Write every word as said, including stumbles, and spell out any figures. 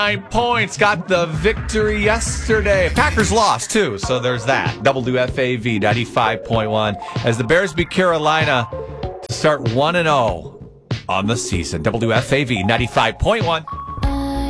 Nine points, got the victory yesterday. Packers lost, too, so there's that. W F A V ninety-five point one as the Bears beat Carolina to start one and oh on the season. W F A V ninety-five point one.